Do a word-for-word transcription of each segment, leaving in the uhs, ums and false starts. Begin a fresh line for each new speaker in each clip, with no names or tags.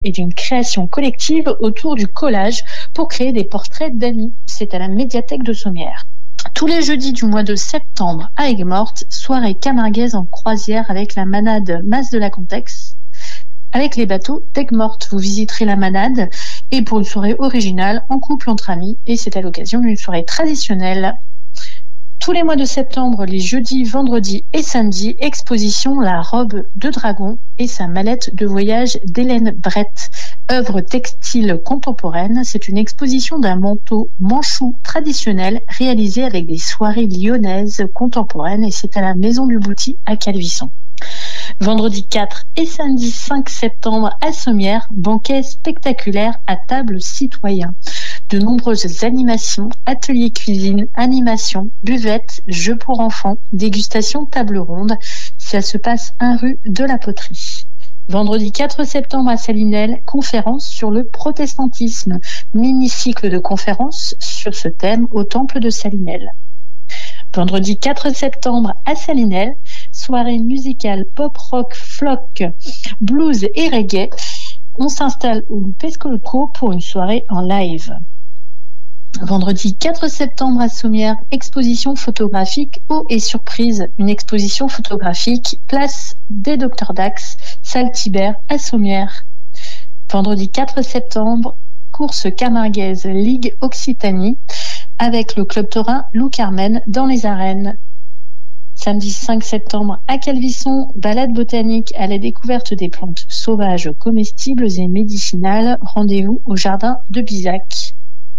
et d'une création collective autour du collage pour créer des portraits d'amis. C'est à la médiathèque de Sommières. Tous les jeudis du mois de septembre à Aigues-Mortes, soirée camarguaise en croisière avec la manade Mas de la Contex. Avec les bateaux d'Aigues-Mortes, vous visiterez la manade et pour une soirée originale en couple entre amis et c'est à l'occasion d'une soirée traditionnelle. Tous les mois de septembre, les jeudis, vendredis et samedis, exposition La robe de dragon et sa mallette de voyage d'Hélène Brett. Œuvre textile contemporaine, c'est une exposition d'un manteau manchou traditionnel réalisé avec des soirées lyonnaises contemporaines et c'est à la Maison du Bouty à Calvisson. Vendredi quatre et samedi cinq septembre à Sommières, banquet spectaculaire à table citoyen. De nombreuses animations, ateliers cuisine, animations, buvettes, jeux pour enfants, dégustation table ronde. Ça se passe un rue de la Poterie. Vendredi quatre septembre à Salinelles, conférence sur le protestantisme. Mini-cycle de conférences sur ce thème au temple de Salinelles. Vendredi quatre septembre à Salinelles, soirée musicale pop-rock, flock, blues et reggae. On s'installe au Pescoloco pour une soirée en live. Vendredi quatre septembre à Sommières, exposition photographique Eau et Surprise, une exposition photographique place des Docteurs Dax, salle Tibère à Sommières. Vendredi quatre septembre, course camarguaise Ligue Occitanie avec le club taurin Lou Carmen dans les arènes. Samedi cinq septembre à Calvisson, balade botanique à la découverte des plantes sauvages, comestibles et médicinales. Rendez-vous au jardin de Bizac.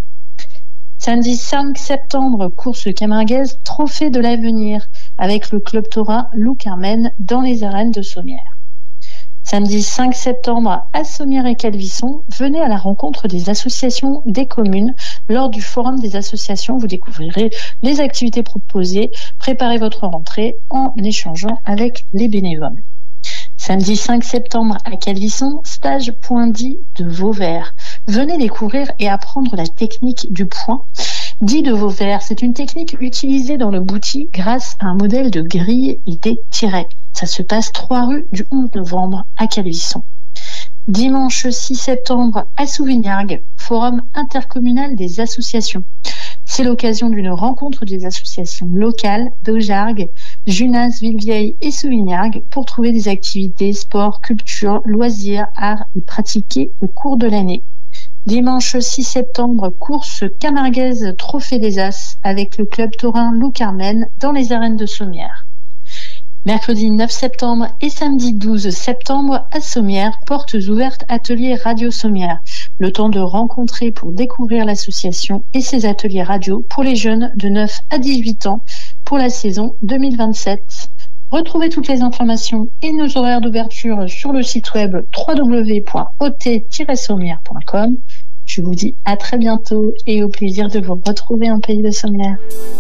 Samedi cinq septembre, course camarguaise, trophée de l'avenir avec le club taurin Lou Carmen dans les arènes de Sommières. Samedi cinq septembre à Sommières et Calvisson, venez à la rencontre des associations des communes. Lors du forum des associations, vous découvrirez les activités proposées, préparez votre rentrée en échangeant avec les bénévoles. Samedi cinq septembre à Calvisson, stage point dit de Vauvert. Venez découvrir et apprendre la technique du point dit de Vauvert. C'est une technique utilisée dans le bouti grâce à un modèle de grille et des tirets. Ça se passe trois rue du onze novembre à Calvisson. Dimanche six septembre à Souvignargues, forum intercommunal des associations. C'est l'occasion d'une rencontre des associations locales d'Aujargues, Junas, Villevieille et Souvignargues pour trouver des activités, sport, culture, loisirs, arts et pratiquer au cours de l'année. Dimanche six septembre, course camarguaise Trophée des As avec le club taurin Lou Carmen dans les arènes de Sommières. Mercredi neuf septembre et samedi douze septembre à Sommières, portes ouvertes atelier Radio Sommières. Le temps de rencontrer pour découvrir l'association et ses ateliers radio pour les jeunes de neuf à dix-huit ans pour la saison deux mille vingt-sept. Retrouvez toutes les informations et nos horaires d'ouverture sur le site web w w w point o t tiret sommières point com. Je vous dis à très bientôt et au plaisir de vous retrouver en Pays de Sommières.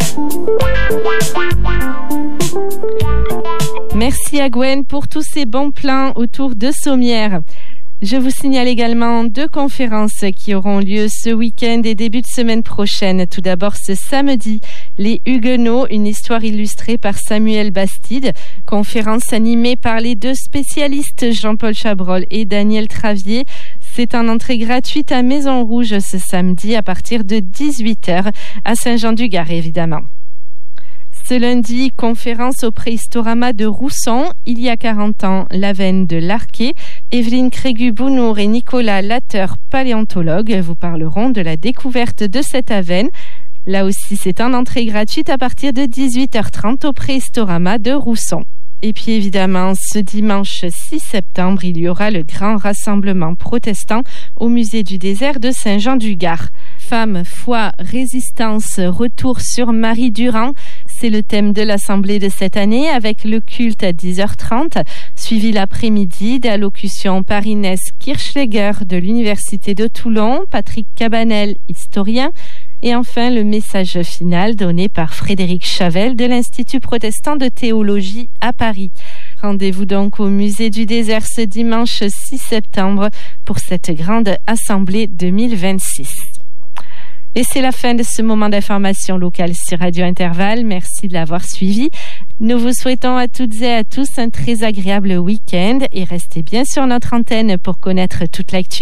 Merci à Gwen pour tous ces bons plans autour de Sommières. Je vous signale également deux conférences qui auront lieu ce week-end et début de semaine prochaine. Tout d'abord ce samedi, Les Huguenots, une histoire illustrée par Samuel Bastide. Conférence animée par les deux spécialistes Jean-Paul Chabrol et Daniel Travier. C'est en entrée gratuite à Maison Rouge ce samedi à partir de dix-huit heures à Saint-Jean-du-Gard évidemment. Ce lundi, conférence au Préhistorama de Rousson, il y a quarante ans, la veine de l'Arquet. Evelyne Crégu-Bounour et Nicolas Latteur, paléontologues, vous parleront de la découverte de cette avenne. Là aussi, c'est en entrée gratuite à partir de dix-huit heures trente au Préhistorama de Rousson. Et puis évidemment, ce dimanche six septembre, il y aura le grand rassemblement protestant au musée du désert de Saint-Jean-du-Gard. Femmes, foi, résistance, retour sur Marie Durand. C'est le thème de l'assemblée de cette année avec le culte à dix heures trente, suivi l'après-midi d'allocutions par Inès Kirchleger de l'Université de Toulon, Patrick Cabanel, historien, et enfin le message final donné par Frédéric Chavel de l'Institut protestant de théologie à Paris. Rendez-vous donc au musée du désert ce dimanche six septembre pour cette grande assemblée deux mille vingt-six. Et c'est la fin de ce moment d'information locale sur Radio Intervalle. Merci de l'avoir suivi. Nous vous souhaitons à toutes et à tous un très agréable week-end et restez bien sur notre antenne pour connaître toute l'actu.